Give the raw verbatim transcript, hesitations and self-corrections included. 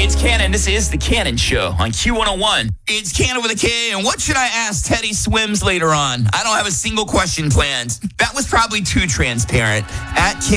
It's Cannon. This is The Cannon Show on Q one oh one. It's Cannon with a K, and what should I ask Teddy Swims later on? I don't have a single question planned. That was probably too transparent. At